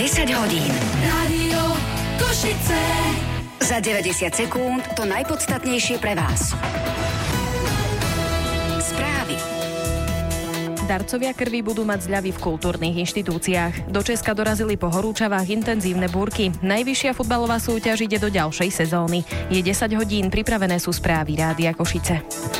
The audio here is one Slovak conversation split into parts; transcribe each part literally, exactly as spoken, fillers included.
desať hodín. Rádio Košice. Za deväťdesiat sekúnd to najpodstatnejšie pre vás. Správy. Darcovia krvi budú mať zľavy v kultúrnych inštitúciách. Do Česka dorazili po horúčavách intenzívne búrky. Najvyššia futbalová súťaž ide do ďalšej sezóny. Je desať hodín, pripravené sú správy Rádia Košice.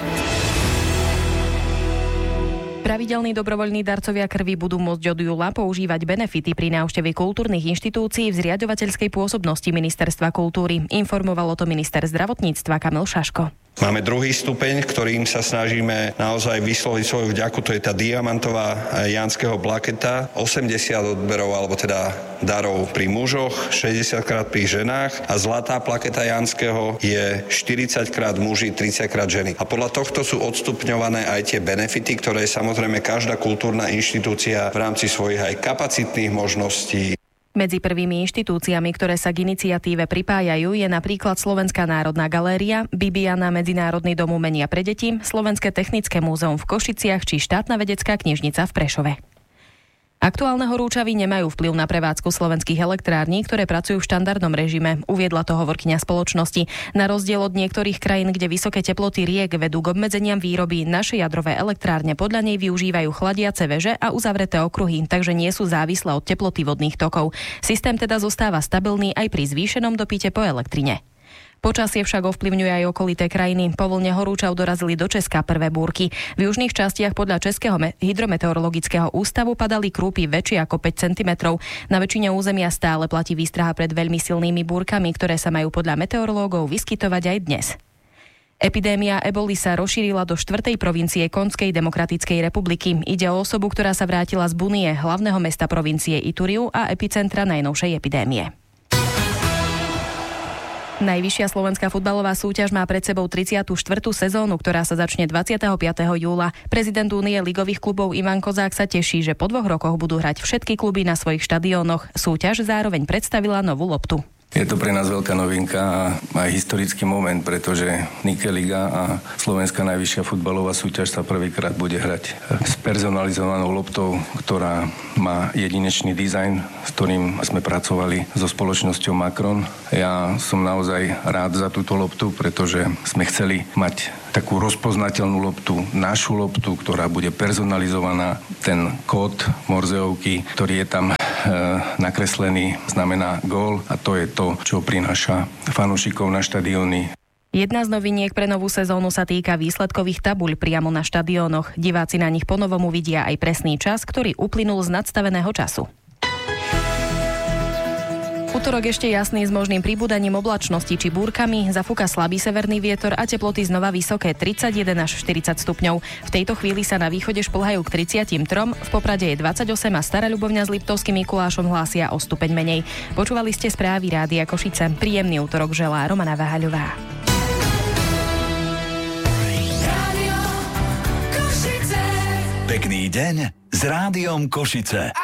Pravidelní dobrovoľní darcovia krvi budú môcť od júla používať benefity pri návšteve kultúrnych inštitúcií v zriaďovateľskej pôsobnosti Ministerstva kultúry. Informoval o to minister zdravotníctva Kamil Šaško. Máme druhý stupeň, ktorým sa snažíme naozaj vysloviť svoju vďaku, to je tá diamantová Janského plaketa, osemdesiat odberov, alebo teda darov pri mužoch, šesťdesiat krát pri ženách a zlatá plaketa Janského je štyridsať krát muži, tridsať krát ženy. A podľa tohto sú odstupňované aj tie benefity, ktoré samozrejme každá kultúrna inštitúcia v rámci svojich aj kapacitných možností. Medzi prvými inštitúciami, ktoré sa k iniciatíve pripájajú, je napríklad Slovenská národná galéria, Bibiana Medzinárodný dom umenia pre deti, Slovenské technické múzeum v Košiciach či štátna vedecká knižnica v Prešove. Aktuálne horúčavy nemajú vplyv na prevádzku slovenských elektrární, ktoré pracujú v štandardnom režime, uviedla to hovorkyňa spoločnosti. Na rozdiel od niektorých krajín, kde vysoké teploty riek vedú k obmedzeniam výroby, naše jadrové elektrárne podľa nej využívajú chladiace veže a uzavreté okruhy, takže nie sú závislé od teploty vodných tokov. Systém teda zostáva stabilný aj pri zvýšenom dopyte po elektrine. Počasie však ovplyvňuje aj okolité krajiny. Po vlne horúčav dorazili do Česka prvé búrky. V južných častiach podľa Českého hydrometeorologického ústavu padali krúpy väčšie ako päť centimetrov. Na väčšine územia stále platí výstraha pred veľmi silnými búrkami, ktoré sa majú podľa meteorológov vyskytovať aj dnes. Epidémia eboli sa rozšírila do štvrtej provincie Konskej demokratickej republiky. Ide o osobu, ktorá sa vrátila z Bunie, hlavného mesta provincie Ituriu a epicentra najnovšej epidémie. Najvyššia slovenská futbalová súťaž má pred sebou tridsiatu štvrtú sezónu, ktorá sa začne dvadsiateho piateho júla. Prezident Únie ligových klubov Ivan Kozák sa teší, že po dvoch rokoch budú hrať všetky kluby na svojich štadiónoch. Súťaž zároveň predstavila novú loptu. Je to pre nás veľká novinka a aj historický moment, pretože Nike Liga a Slovenská najvyššia futbalová súťaž sa prvýkrát bude hrať s personalizovanou loptou, ktorá má jedinečný dizajn, s ktorým sme pracovali so spoločnosťou Macron. Ja som naozaj rád za túto loptu, pretože sme chceli mať takú rozpoznateľnú loptu, našu loptu, ktorá bude personalizovaná. Ten kód Morzeovky, ktorý je tam e, nakreslený, znamená gól a to je to, čo prináša fanúšikov na štadióny. Jedna z noviniek pre novú sezónu sa týka výsledkových tabuľ priamo na štadiónoch. Diváci na nich ponovom uvidia aj presný čas, ktorý uplynul z nadstaveného času. Utorok ešte jasný s možným pribúdaním oblačnosti či búrkami, zafúka slabý severný vietor a teploty znova vysoké tridsaťjeden až štyridsať stupňov. V tejto chvíli sa na východe šplhajú k tridsiatim trom, v Poprade je dvadsaťosem a Stará Ľubovňa s Liptovským Mikulášom hlásia o stupeň menej. Počúvali ste správy Rádia Košice. Príjemný utorok želá Romana Váhaľová. Pekný deň s Rádiom Košice.